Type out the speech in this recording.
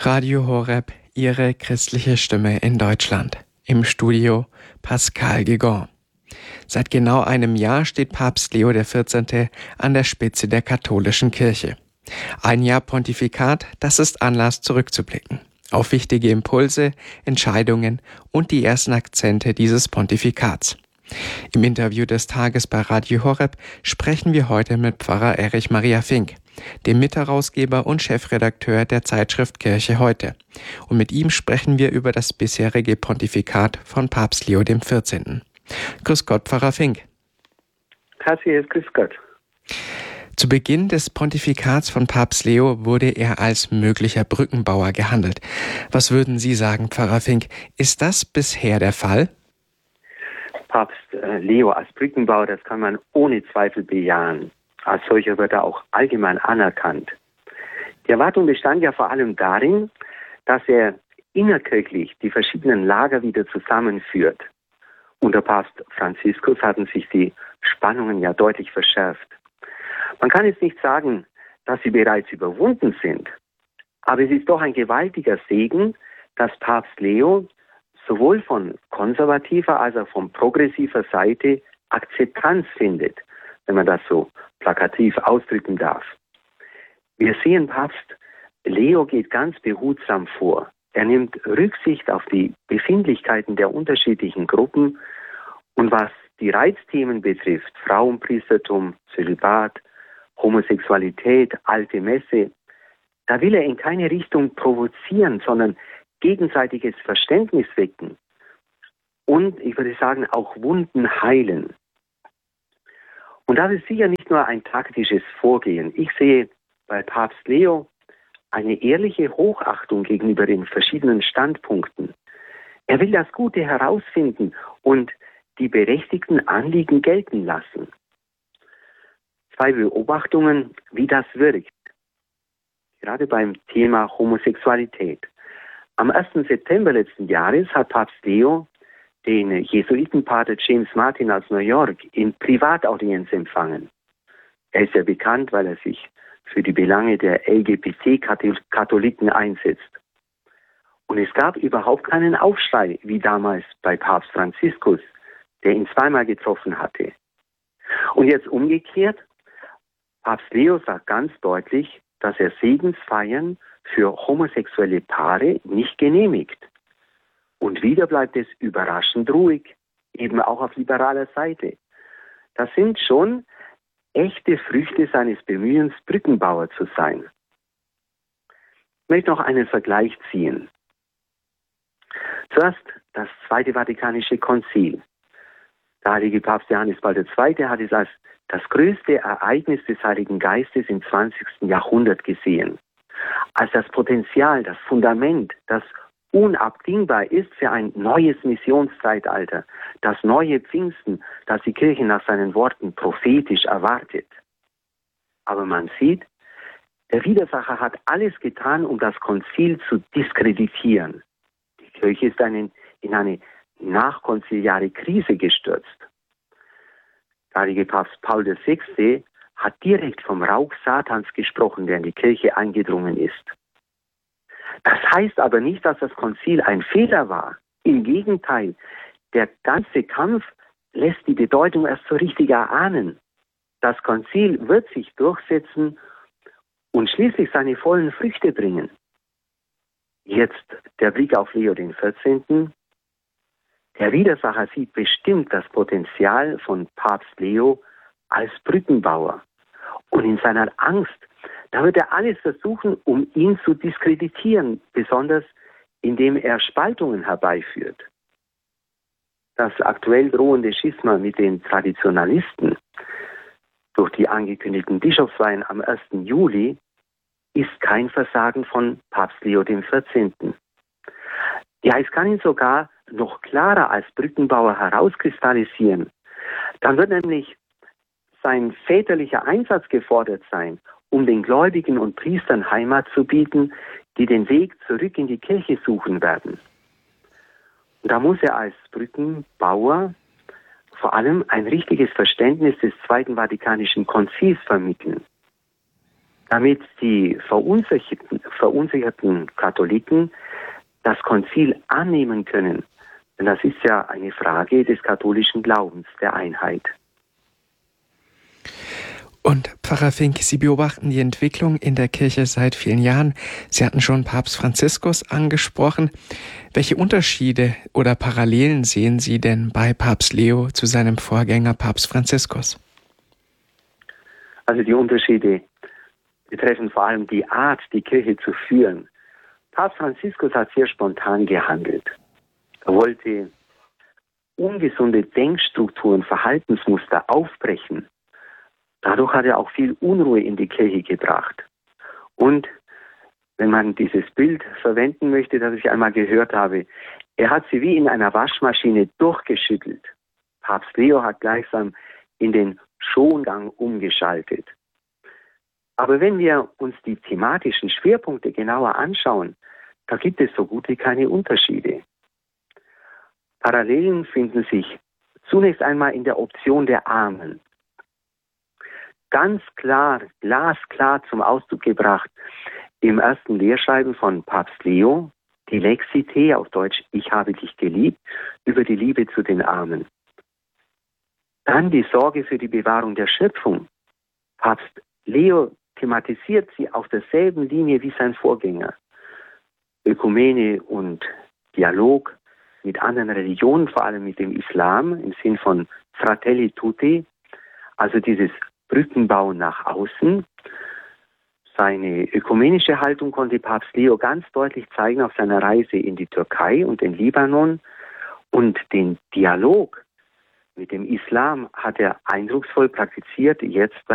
Radio Horeb, Ihre christliche Stimme in Deutschland. Im Studio Pascal Guégan. Seit genau einem Jahr steht Papst Leo XIV. An der Spitze der katholischen Kirche. Ein Jahr Pontifikat, das ist Anlass zurückzublicken. Auf wichtige Impulse, Entscheidungen und die ersten Akzente dieses Pontifikats. Im Interview des Tages bei Radio Horeb sprechen wir heute mit Pfarrer Erich Maria Fink, dem Mitherausgeber und Chefredakteur der Zeitschrift Kirche heute. Und mit ihm sprechen wir über das bisherige Pontifikat von Papst Leo XIV. Grüß Gott, Pfarrer Fink. Herzliches Grüß Gott. Zu Beginn des Pontifikats von Papst Leo wurde er als möglicher Brückenbauer gehandelt. Was würden Sie sagen, Pfarrer Fink? Ist das bisher der Fall? Papst Leo als Brückenbauer, das kann man ohne Zweifel bejahen. Als solcher wird er auch allgemein anerkannt. Die Erwartung bestand ja vor allem darin, dass er innerkirchlich die verschiedenen Lager wieder zusammenführt. Unter Papst Franziskus hatten sich die Spannungen ja deutlich verschärft. Man kann jetzt nicht sagen, dass sie bereits überwunden sind, aber es ist doch ein gewaltiger Segen, dass Papst Leo sowohl von konservativer als auch von progressiver Seite Akzeptanz findet, wenn man das so plakativ ausdrücken darf. Wir sehen, Papst Leo geht ganz behutsam vor. Er nimmt Rücksicht auf die Befindlichkeiten der unterschiedlichen Gruppen und was die Reizthemen betrifft, Frauenpriestertum, Zölibat, Homosexualität, alte Messe, da will er in keine Richtung provozieren, sondern gegenseitiges Verständnis wecken und, ich würde sagen, auch Wunden heilen. Und das ist sicher nicht nur ein taktisches Vorgehen. Ich sehe bei Papst Leo eine ehrliche Hochachtung gegenüber den verschiedenen Standpunkten. Er will das Gute herausfinden und die berechtigten Anliegen gelten lassen. 2 Beobachtungen, wie das wirkt. Gerade beim Thema Homosexualität. Am 1. September letzten Jahres hat Papst Leo den Jesuitenpater James Martin aus New York in Privataudienz empfangen. Er ist ja bekannt, weil er sich für die Belange der LGBT-Katholiken einsetzt. Und es gab überhaupt keinen Aufschrei, wie damals bei Papst Franziskus, der ihn zweimal getroffen hatte. Und jetzt umgekehrt, Papst Leo sagt ganz deutlich, dass er Segensfeiern für homosexuelle Paare nicht genehmigt. Und wieder bleibt es überraschend ruhig, eben auch auf liberaler Seite. Das sind schon echte Früchte seines Bemühens, Brückenbauer zu sein. Ich möchte noch einen Vergleich ziehen. Zuerst das Zweite Vatikanische Konzil. Der heilige Papst Johannes Paul II. Hat es als das größte Ereignis des Heiligen Geistes im 20. Jahrhundert gesehen. Als das Potenzial, das Fundament, das unabdingbar ist für ein neues Missionszeitalter, das neue Pfingsten, das die Kirche nach seinen Worten prophetisch erwartet. Aber man sieht, der Widersacher hat alles getan, um das Konzil zu diskreditieren. Die Kirche ist in eine nachkonziliare Krise gestürzt. Der heilige Papst Paul VI. Hat direkt vom Rauch Satans gesprochen, der in die Kirche eingedrungen ist. Das heißt aber nicht, dass das Konzil ein Fehler war. Im Gegenteil, der ganze Kampf lässt die Bedeutung erst so richtig erahnen. Das Konzil wird sich durchsetzen und schließlich seine vollen Früchte bringen. Jetzt der Blick auf Leo XIV. Der Widersacher sieht bestimmt das Potenzial von Papst Leo als Brückenbauer. Und in seiner Angst, da wird er alles versuchen, um ihn zu diskreditieren, besonders indem er Spaltungen herbeiführt. Das aktuell drohende Schisma mit den Traditionalisten durch die angekündigten Bischofsweihen am 1. Juli ist kein Versagen von Papst Leo XIV. Ja, es kann ihn sogar noch klarer als Brückenbauer herauskristallisieren. Dann wird nämlich sein väterlicher Einsatz gefordert sein, um den Gläubigen und Priestern Heimat zu bieten, die den Weg zurück in die Kirche suchen werden. Und da muss er als Brückenbauer vor allem ein richtiges Verständnis des Zweiten Vatikanischen Konzils vermitteln, damit die verunsicherten Katholiken das Konzil annehmen können. Denn das ist ja eine Frage des katholischen Glaubens, der Einheit. Und Pfarrer Fink, Sie beobachten die Entwicklung in der Kirche seit vielen Jahren. Sie hatten schon Papst Franziskus angesprochen. Welche Unterschiede oder Parallelen sehen Sie denn bei Papst Leo zu seinem Vorgänger Papst Franziskus? Also die Unterschiede betreffen vor allem die Art, die Kirche zu führen. Papst Franziskus hat sehr spontan gehandelt. Er wollte ungesunde Denkstrukturen, Verhaltensmuster aufbrechen. Dadurch hat er auch viel Unruhe in die Kirche gebracht. Und wenn man dieses Bild verwenden möchte, das ich einmal gehört habe, er hat sie wie in einer Waschmaschine durchgeschüttelt. Papst Leo hat gleichsam in den Schongang umgeschaltet. Aber wenn wir uns die thematischen Schwerpunkte genauer anschauen, da gibt es so gut wie keine Unterschiede. Parallelen finden sich zunächst einmal in der Option der Armen. Ganz klar, glasklar zum Ausdruck gebracht im ersten Lehrschreiben von Papst Leo, die Lexite, auf Deutsch, ich habe dich geliebt, über die Liebe zu den Armen. Dann die Sorge für die Bewahrung der Schöpfung. Papst Leo thematisiert sie auf derselben Linie wie sein Vorgänger. Ökumene und Dialog mit anderen Religionen, vor allem mit dem Islam, im Sinn von Fratelli Tutti, also dieses Brückenbauen nach außen. Seine ökumenische Haltung konnte Papst Leo ganz deutlich zeigen auf seiner Reise in die Türkei und den Libanon. Und den Dialog mit dem Islam hat er eindrucksvoll praktiziert, jetzt bei